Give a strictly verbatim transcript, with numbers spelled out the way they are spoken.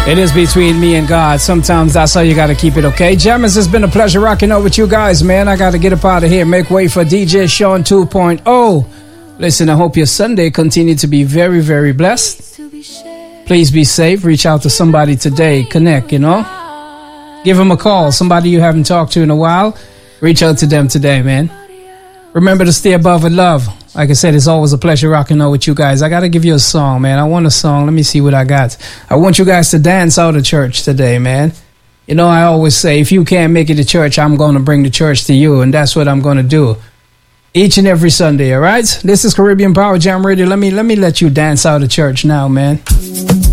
It is between me and God. Sometimes that's how you got to keep it, okay? Jammers, it's been a pleasure rocking out with you guys, man. I got to get up out of here. Make way for D J Sean two point oh. Listen, I hope your Sunday continue to be very, very blessed. Please be safe. Reach out to somebody today. Connect, you know? Give them a call. Somebody you haven't talked to in a while. Reach out to them today, man. Remember to stay above with love. Like I said, it's always a pleasure rocking out with you guys. I got to give you a song, man. I want a song. Let me see what I got. I want you guys to dance out of church today, man. You know, I always say, if you can't make it to church, I'm going to bring the church to you. And that's what I'm going to do each and every Sunday, all right? This is Caribbean Power Jam Radio. Let me, let me let you dance out of church now, man.